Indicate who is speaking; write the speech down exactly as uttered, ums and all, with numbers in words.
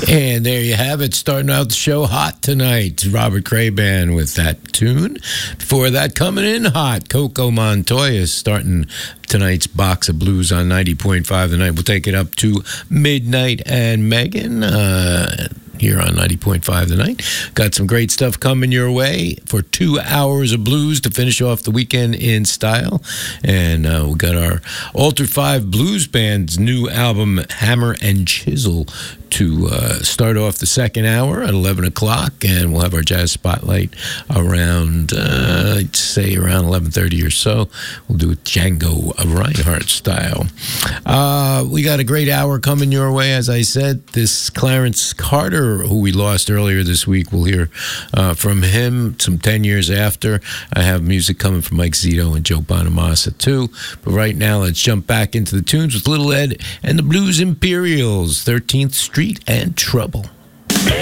Speaker 1: And there you have it, starting out the show hot tonight. Robert Cray Band with that tune. Before that, coming in hot, Coco Montoya starting tonight's box of blues on ninety point five The Night. We'll take it up to midnight, and Megan uh, here on ninety point five The Night. Got some great stuff coming your way for two hours of blues to finish off the weekend in style. And uh, we got our Alter five Blues Band's new album, Hammer and Chisel, to uh, start off the second hour at eleven o'clock, and we'll have our jazz spotlight around, uh, I'd say around eleven thirty or so. We'll do it Django Reinhardt style. Uh, we got a great hour coming your way, as I said. This Clarence Carter, who we lost earlier this week, we'll hear uh, from him some ten years after. I have music coming from Mike Zito and Joe Bonamassa, too. But right now, let's jump back into the tunes with Little Ed and the Blues Imperials, thirteenth Street and Trouble.